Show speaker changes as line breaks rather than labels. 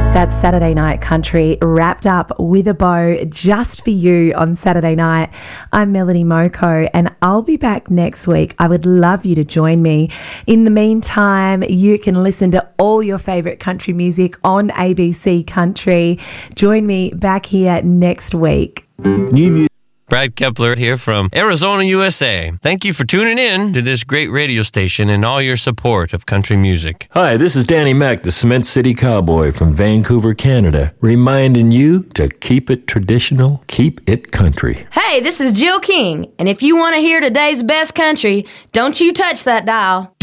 That's Saturday Night Country wrapped up with a bow just for you on Saturday night. I'm Melanie Moko and I'll be back next week. I would love you to join me. In the meantime, you can listen to all your favourite country music on ABC Country. Join me back here next week.
New music. Brad Kepler here from Arizona, USA. Thank you for tuning in to this great radio station and all your support of country music.
Hi, this is Danny Mac, the Cement City Cowboy from Vancouver, Canada, reminding you to keep it traditional, keep it country.
Hey, this is Jill King, and if you want to hear today's best country, don't you touch that dial.